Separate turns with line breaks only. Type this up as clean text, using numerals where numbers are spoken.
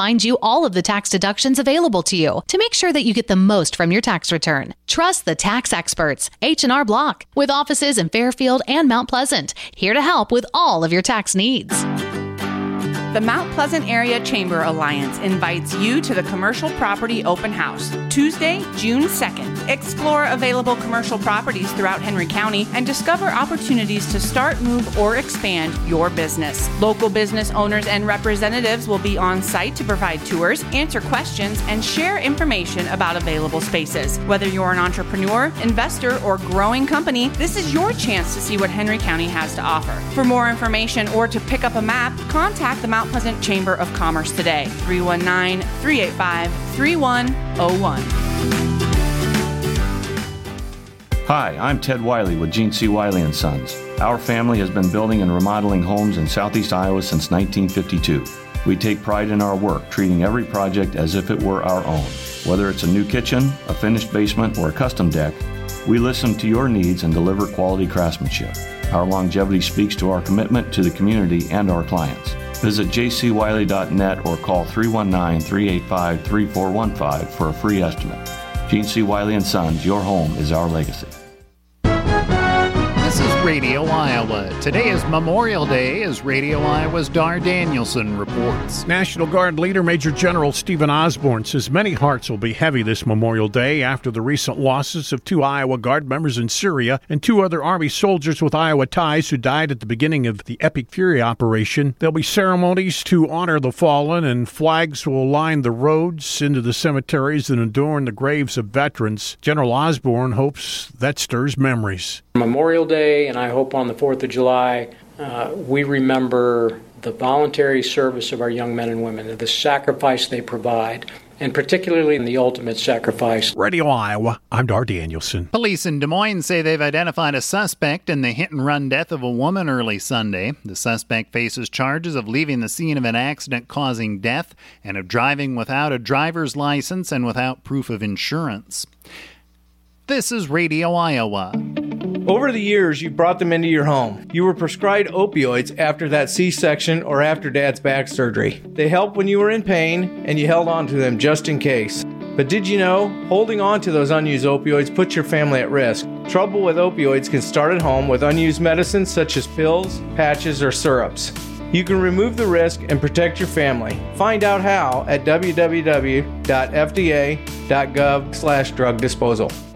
Find you all of the tax deductions available to you to make sure that you get the most from your tax return. Trust the tax experts, H&R Block, with offices in Fairfield and Mount Pleasant, here to help with all of your tax needs.
The Mount Pleasant Area Chamber Alliance invites you to the Commercial Property Open House, Tuesday, June 2nd. Explore available commercial properties throughout Henry County and discover opportunities to start, move, or expand your business. Local business owners and representatives will be on site to provide tours, answer questions, and share information about available spaces. Whether you're an entrepreneur, investor, or growing company, this is your chance to see what Henry County has to offer. For more information or to pick up a map, contact the Mount Pleasant Chamber of Commerce today, 319-385-3101.
Hi, I'm Ted Wiley with Gene C. Wiley & Sons. Our family has been building and remodeling homes in Southeast Iowa since 1952. We take pride in our work, treating every project as if it were our own. Whether it's a new kitchen, a finished basement, or a custom deck, we listen to your needs and deliver quality craftsmanship. Our longevity speaks to our commitment to the community and our clients. Visit jcwiley.net or call 319-385-3415 for a free estimate. Gene C. Wiley & Sons, your home is our legacy.
This is Radio Iowa. Today is Memorial Day, as Radio Iowa's Dar Danielson reports.
National Guard leader Major General Stephen Osborne says many hearts will be heavy this Memorial Day after the recent losses of 2 Iowa Guard members in Syria and 2 other Army soldiers with Iowa ties who died at the beginning of the Epic Fury operation. There'll be ceremonies to honor the fallen, and flags will line the roads into the cemeteries and adorn the graves of veterans. General Osborne hopes that stirs memories.
Memorial Day, and I hope on the 4th of July, we remember the voluntary service of our young men and women, the sacrifice they provide, and particularly in the ultimate sacrifice.
Radio Iowa, I'm Dar Danielson.
Police in Des Moines say they've identified a suspect in the hit-and-run death of a woman early Sunday. The suspect faces charges of leaving the scene of an accident causing death and of driving without a driver's license and without proof of insurance. This is Radio Iowa.
Over the years, you've brought them into your home. You were prescribed opioids after that C-section or after Dad's back surgery. They helped when you were in pain, and you held on to them just in case. But did you know, holding on to those unused opioids puts your family at risk. Trouble with opioids can start at home with unused medicines such as pills, patches, or syrups. You can remove the risk and protect your family. Find out how at www.fda.gov/drug disposal.